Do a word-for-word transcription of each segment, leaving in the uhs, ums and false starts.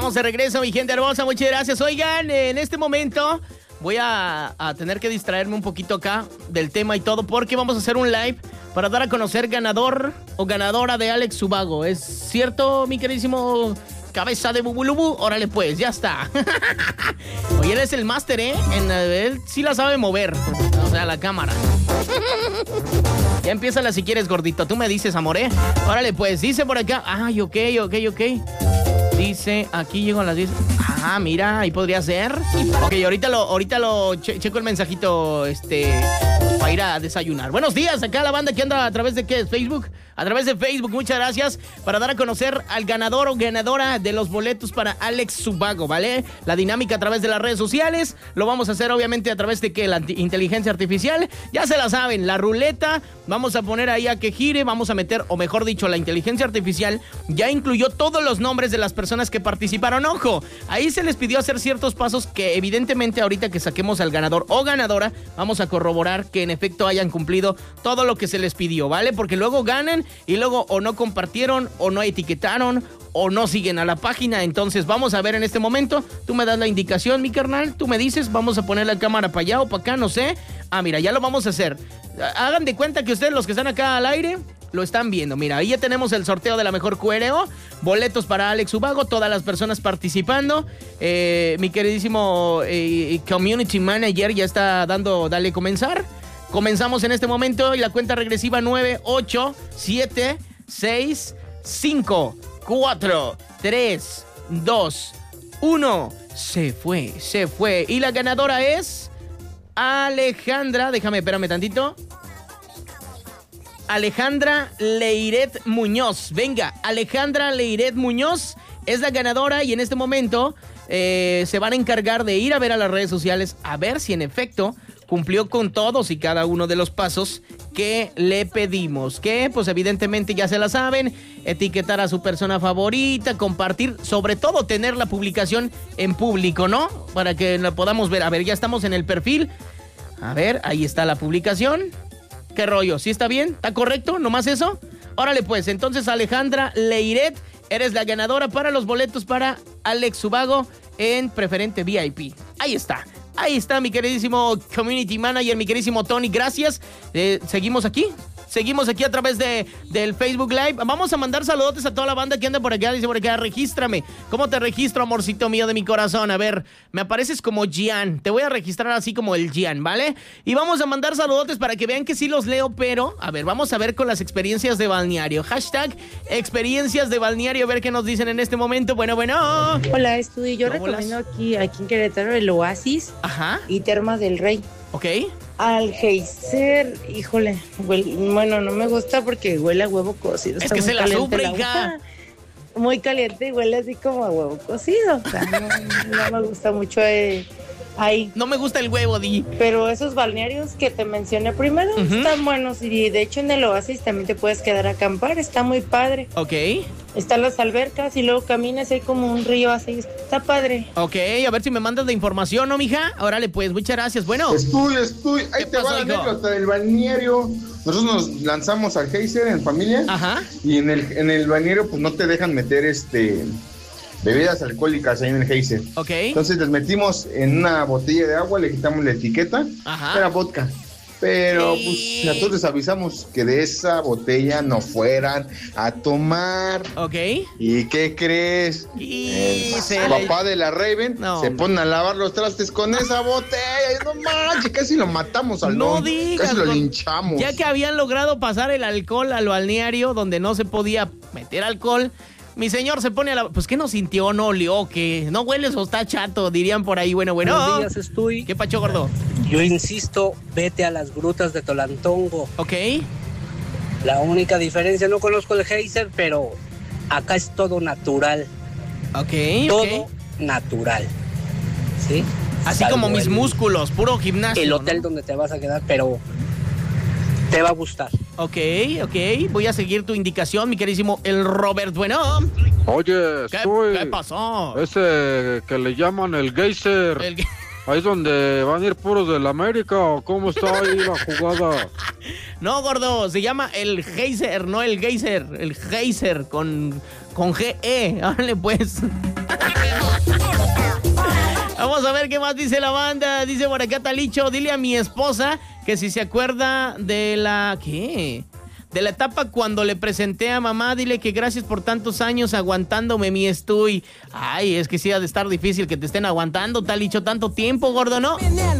Estamos de regreso, mi gente hermosa, muchas gracias. Oigan, en este momento voy a, a tener que distraerme un poquito acá del tema y todo, porque vamos a hacer un live para dar a conocer ganador o ganadora de Alex Subago. ¿Es cierto, mi queridísimo cabeza de bubulubu? Órale pues, ya está. Oye, él es el máster, ¿eh? En, él sí la sabe mover, o sea, la cámara. Ya empiézala si quieres, gordito. Tú me dices, amor, ¿eh? Órale pues, dice por acá. Ay, ok, ok, ok. Dice, aquí llego a las diez. Ah, mira, ahí podría ser. Ok, ahorita lo, ahorita lo che- checo el mensajito, este, para ir a desayunar. Buenos días, acá la banda que anda a través de ¿qué? Facebook. A través de Facebook, muchas gracias, para dar a conocer al ganador o ganadora de los boletos para Alex Subago, ¿vale? La dinámica a través de las redes sociales, lo vamos a hacer obviamente a través de que la inteligencia artificial, ya se la saben, la ruleta, vamos a poner ahí a que gire, vamos a meter, o mejor dicho, la inteligencia artificial ya incluyó todos los nombres de las personas que participaron. Ojo, ahí se les pidió hacer ciertos pasos que evidentemente ahorita que saquemos al ganador o ganadora, vamos a corroborar que en efecto hayan cumplido todo lo que se les pidió, ¿vale? Porque luego ganan y luego o no compartieron, o no etiquetaron, o no siguen a la página. Entonces vamos a ver en este momento. Tú me das la indicación, mi carnal. Tú me dices, vamos a poner la cámara para allá o para acá, no sé. Ah, mira, ya lo vamos a hacer. Hagan de cuenta que ustedes, los que están acá al aire, lo están viendo. Mira, ahí ya tenemos el sorteo de la mejor Q R O. Boletos para Alex Subago, todas las personas participando. Eh, mi queridísimo eh, Community Manager ya está dando, dale comenzar. Comenzamos en este momento y la cuenta regresiva nueve, ocho, siete, seis, cinco, cuatro, tres, dos, uno. Se fue, se fue. Y la ganadora es Alejandra, déjame, espérame tantito. Alejandra Leiret Muñoz. Venga, Alejandra Leiret Muñoz es la ganadora y en este momento eh, se van a encargar de ir a ver a las redes sociales a ver si en efecto cumplió con todos y cada uno de los pasos que le pedimos. Que, pues, evidentemente ya se la saben. Etiquetar a su persona favorita, compartir, sobre todo tener la publicación en público, ¿no? Para que la podamos ver. A ver, ya estamos en el perfil. A ver, ahí está la publicación. ¿Qué rollo? ¿Sí está bien? ¿Está correcto? ¿Nomás eso? Órale, pues, entonces, Alejandra Leiret, eres la ganadora para los boletos para Alex Subago en Preferente V I P. Ahí está. Ahí está mi queridísimo Community Manager, mi queridísimo Tony, gracias. Eh, seguimos aquí, seguimos aquí a través de, del Facebook Live. Vamos a mandar saludotes a toda la banda que anda por acá, dice por acá, regístrame. ¿Cómo te registro, amorcito mío de mi corazón? A ver, me apareces como Gian, te voy a registrar así como el Gian, ¿vale? Y vamos a mandar saludotes para que vean que sí los leo, pero, a ver, vamos a ver con las experiencias de balneario. Hashtag experiencias de balneario, a ver qué nos dicen en este momento. Bueno, bueno. Hola, Estudio, yo ¿Cómo recomiendo las? aquí, aquí en Querétaro el Oasis. Ajá. Y Termas del Rey. Ok. Al geyser, híjole, huele, bueno, no me gusta porque huele a huevo cocido. Es Está que muy se la caliente sufre, el agua. hija. Muy caliente y huele así como a huevo cocido. O sea, no, no me gusta mucho eh, ahí. No me gusta el huevo, Di. Pero esos balnearios que te mencioné primero Uh-huh. están buenos. Y de hecho en el Oasis también te puedes quedar a acampar. Está muy padre. Ok. Están las albercas y luego caminas y hay como un río así. Está padre. Ok, a ver si me mandas la información, ¿no, mija? Órale, pues, muchas gracias. Bueno. Estoy, estoy. Ahí ¿Qué te pasó, va la hijo? anécdota del balneario. Nosotros nos lanzamos al geyser en familia. Ajá. Y en el, en el balneario, pues no te dejan meter este bebidas alcohólicas ahí en el geyser. Ok. Entonces les metimos en una botella de agua, le quitamos la etiqueta. Ajá. Era vodka. Pero Sí. pues nosotros les avisamos que de esa botella no fueran a tomar. Ok. ¿Y qué crees? Y El se papá de la Raven No, se hombre. pone a lavar los trastes con esa botella. Y no manches, casi lo matamos al No don. digas, Casi lo don- linchamos. Ya que habían logrado pasar el alcohol al balneario donde no se podía meter alcohol, mi señor se pone a la... Pues, ¿qué no sintió? ¿No olió? ¿Que no hueles o está chato? Dirían por ahí. Bueno, bueno. Buenos días, estoy. ¿Qué pacho, gordo? Yo insisto, vete a las grutas de Tolantongo. Ok. La única diferencia, no conozco el geyser, pero acá es todo natural. Ok, Todo ok. natural. ¿Sí? Así Salvo como mis el- músculos, puro gimnasio. El hotel ¿no? donde te vas a quedar, pero te va a gustar. Ok, ok. Voy a seguir tu indicación, mi queridísimo el Robert. Bueno. Oye, ¿Qué, estoy... ¿qué pasó? Ese que le llaman el geyser. El- Ahí es donde van a ir puros del América, ¿o cómo está ahí la jugada? No, gordo, se llama el geyser, no el geyser. El geyser con, con G E. Órale, pues. Vamos a ver qué más dice la banda. Dice por acá Talicho, dile a mi esposa que si se acuerda de la... ¿Qué? De la etapa cuando le presenté a mamá, dile que gracias por tantos años aguantándome mi estoy. Ay, es que sí ha de estar difícil que te estén aguantando, Talicho, tanto tiempo, gordo, ¿no?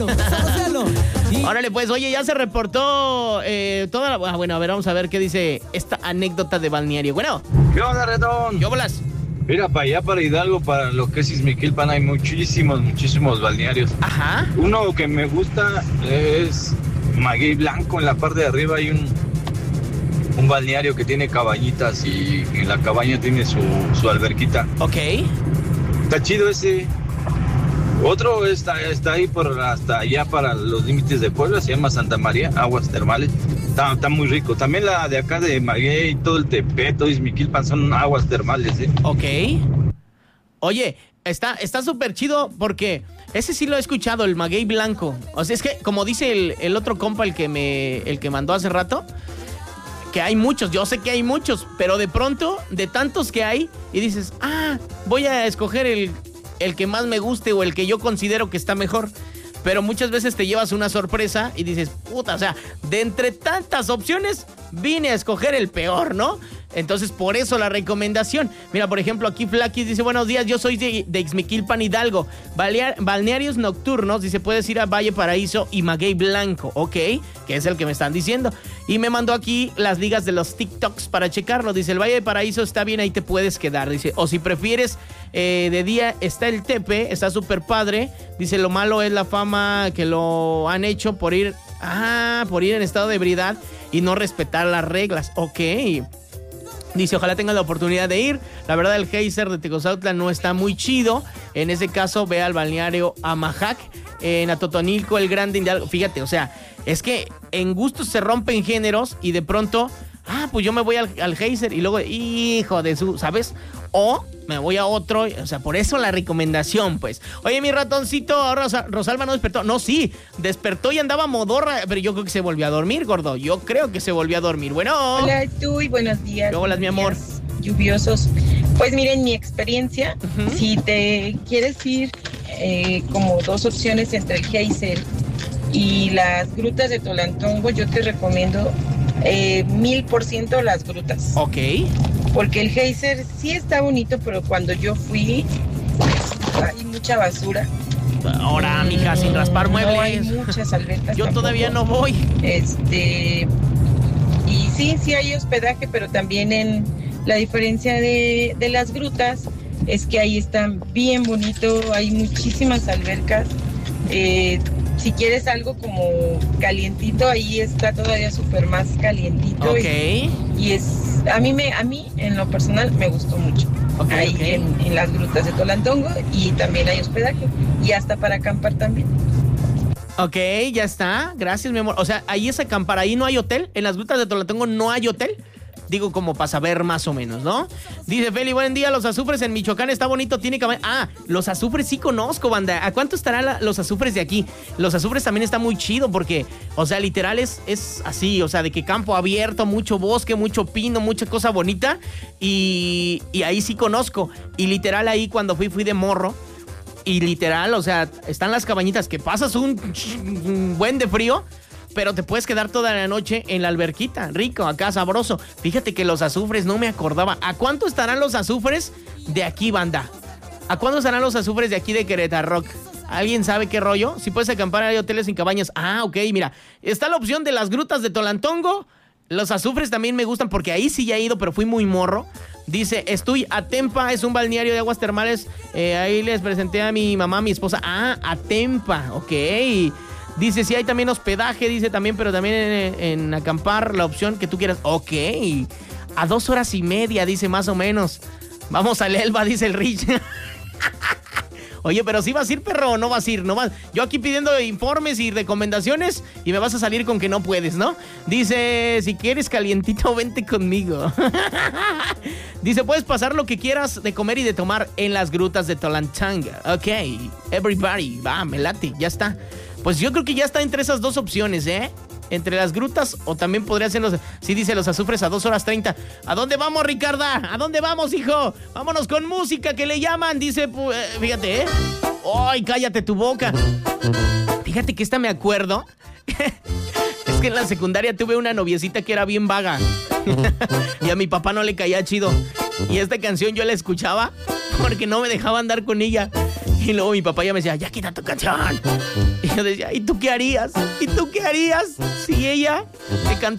Órale, pues, oye, ya se reportó eh, toda la... Ah, bueno, a ver, vamos a ver qué dice esta anécdota de balneario. Bueno. ¿Qué onda, Redón? ¿Qué bolas? Mira, para allá, para Hidalgo, para lo que es Izmiquilpan, hay muchísimos, muchísimos balnearios. Ajá. Uno que me gusta es Maguey Blanco. En la parte de arriba hay un, un balneario que tiene cabañitas y en la cabaña tiene su, su alberquita. Ok. Está chido ese. Otro está, está ahí por hasta allá para los límites de Puebla, se llama Santa María, aguas termales. Está, está muy rico. También la de acá de Maguey, todo el Tepeto, Izmiquilpan son aguas termales, ¿eh? Ok. Oye, está está súper chido porque ese sí lo he escuchado, el Maguey Blanco. O sea, es que como dice el, el otro compa, el que me el que mandó hace rato, que hay muchos, yo sé que hay muchos, pero de pronto, de tantos que hay, y dices, ah, voy a escoger el, el que más me guste o el que yo considero que está mejor. Pero muchas veces te llevas una sorpresa y dices, puta, o sea, de entre tantas opciones, vine a escoger el peor, ¿no? Entonces, por eso la recomendación. Mira, por ejemplo, aquí Flaquis dice, buenos días, yo soy de, de Ixmiquilpan, Hidalgo. Balnear, balnearios nocturnos, dice, puedes ir a Valle Paraíso y Maguey Blanco, ok, que es el que me están diciendo. Y me mandó aquí las ligas de los TikToks para checarlo. Dice, el Valle de Paraíso está bien, ahí te puedes quedar. Dice, o si prefieres, eh, de día está el Tepe, está súper padre. Dice, lo malo es la fama que lo han hecho por ir, ah, por ir en estado de ebriedad y no respetar las reglas, ok. Dice, ojalá tengas la oportunidad de ir. La verdad, el geyser de Tecozautla no está muy chido. En ese caso, ve al balneario Amajac, en Atotonilco, el Grande Hidalgo. Fíjate, o sea, es que en gustos se rompen géneros y de pronto, ah, pues yo me voy al, al geyser y luego, hijo de su, ¿sabes? O me voy a otro, o sea, por eso la recomendación, pues. Oye, mi ratoncito, ahora Rosa, Rosalba no despertó. No, sí, despertó y andaba modorra, pero yo creo que se volvió a dormir, gordo. Yo creo que se volvió a dormir. Bueno. Hola, tú y buenos días. Hola, mi amor. Lluviosos. Pues miren, mi experiencia, uh-huh. Si te quieres ir eh, como dos opciones entre el geyser y las grutas de Tolantongo, yo te recomiendo eh, mil por ciento las grutas. Ok. Porque el geyser sí está bonito, pero cuando yo fui, pues, hay mucha basura. Ahora, mija, sin raspar muebles. No hay muchas albercas. Yo tampoco. Todavía no voy. Este, y sí, sí hay hospedaje, pero también en la diferencia de, de las grutas es que ahí están bien bonito, hay muchísimas albercas. Eh, si quieres algo como calientito, ahí está todavía súper más calientito. Ok. Y, y es, a mí, me, a mí, en lo personal, me gustó mucho. Okay, ahí okay. En, en las grutas de Tolantongo, y también hay hospedaje. Y hasta para acampar también. Ok, ya está. Gracias, mi amor. O sea, ahí es acampar. Ahí no hay hotel. En las grutas de Tolantongo no hay hotel. Digo, como para saber más o menos, ¿no? Dice Feli, buen día, los azufres en Michoacán está bonito, tiene que... Ah, los azufres sí conozco, banda. ¿A cuánto estarán la, los azufres de aquí? Los azufres también está muy chido porque, o sea, literal es, es así, o sea, de que campo abierto, mucho bosque, mucho pino, mucha cosa bonita. Y, y ahí sí conozco. Y literal ahí cuando fui, fui de morro. Y literal, o sea, están las cabañitas que pasas un, un buen de frío, pero te puedes quedar toda la noche en la alberquita. Rico, acá sabroso. Fíjate que los azufres no me acordaba. ¿A cuánto estarán los azufres de aquí, banda? ¿A cuánto estarán los azufres de aquí de Querétaro? ¿Alguien sabe qué rollo? Si puedes acampar, hay hoteles sin cabañas. Ah, ok, mira. Está la opción de las grutas de Tolantongo. Los azufres también me gustan porque ahí sí ya he ido, pero fui muy morro. Dice, estoy Atempa, es un balneario de aguas termales. Eh, ahí les presenté a mi mamá, a mi esposa. Ah, Atempa, ok. Dice, sí hay también hospedaje, dice también, pero también en, en acampar, la opción que tú quieras. Ok, a dos horas y media, dice más o menos. Vamos al Elba, dice el Rich. Oye, pero si vas a ir, perro, o no vas a ir, no vas. Yo aquí pidiendo informes y recomendaciones y me vas a salir con que no puedes, ¿no? Dice, si quieres calientito, vente conmigo. Dice, puedes pasar lo que quieras de comer y de tomar en las grutas de Tolantongo. Ok, everybody, va, me late, ya está. Pues yo creo que ya está entre esas dos opciones, ¿eh? Entre las grutas o también podría ser los... Sí, dice los azufres a dos horas treinta. ¿A dónde vamos, Ricarda? ¿A dónde vamos, hijo? Vámonos con música que le llaman, dice... Fíjate, ¿eh? ¡Ay, cállate tu boca! Fíjate que esta me acuerdo. Es que en la secundaria tuve una noviecita que era bien vaga. Y a mi papá no le caía chido. Y esta canción yo la escuchaba porque no me dejaba andar con ella. Y luego mi papá ya me decía, ya quita tu canción. Y yo decía, ¿y tú qué harías? ¿Y tú qué harías si ella te cantara?